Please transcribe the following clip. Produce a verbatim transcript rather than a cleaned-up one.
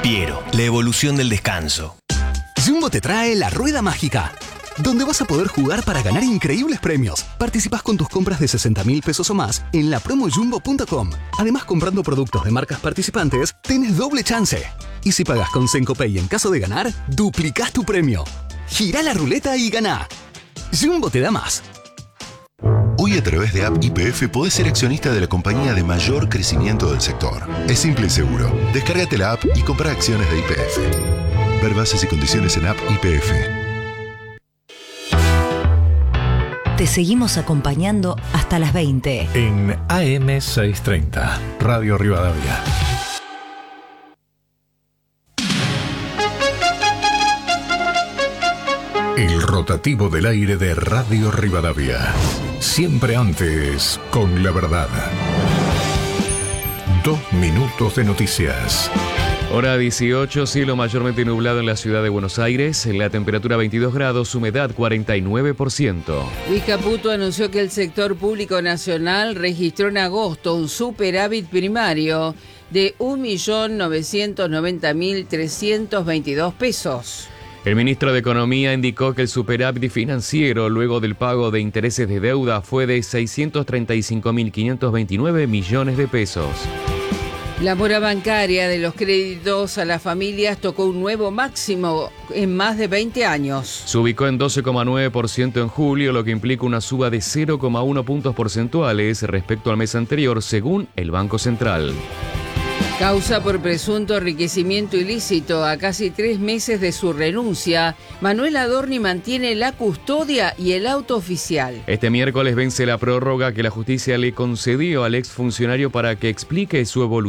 Piero, la evolución del descanso. Jumbo te trae la rueda mágica, donde vas a poder jugar para ganar increíbles premios. Participás con tus compras de sesenta mil pesos o más en la promo jumbo punto com. Además, comprando productos de marcas participantes, tenés doble chance. Y si pagás con Sencopay en caso de ganar, duplicás tu premio. Girá la ruleta y ganá. Jumbo te da más. Hoy a través de App Y P F podés ser accionista de la compañía de mayor crecimiento del sector. Es simple y seguro. Descárgate la app y compra acciones de Y P F. Ver bases y condiciones en App Y P F. Te seguimos acompañando hasta las veinte. En A M seiscientos treinta, Radio Rivadavia. El rotativo del aire de Radio Rivadavia. Siempre antes, con la verdad. Dos minutos de noticias. Hora dieciocho, cielo mayormente nublado en la ciudad de Buenos Aires, la temperatura veintidós grados, humedad cuarenta y nueve por ciento. Luis Caputo anunció que el sector público nacional registró en agosto un superávit primario de un millón novecientos noventa mil trescientos veintidós pesos. El ministro de Economía indicó que el superávit financiero luego del pago de intereses de deuda fue de seiscientos treinta y cinco mil quinientos veintinueve millones de pesos. La mora bancaria de los créditos a las familias tocó un nuevo máximo en más de veinte años. Se ubicó en doce coma nueve por ciento en julio, lo que implica una suba de cero coma uno puntos porcentuales respecto al mes anterior, según el Banco Central. Causa por presunto enriquecimiento ilícito. A casi tres meses de su renuncia, Manuel Adorni mantiene la custodia y el auto oficial. Este miércoles vence la prórroga que la justicia le concedió al exfuncionario para que explique su evolución.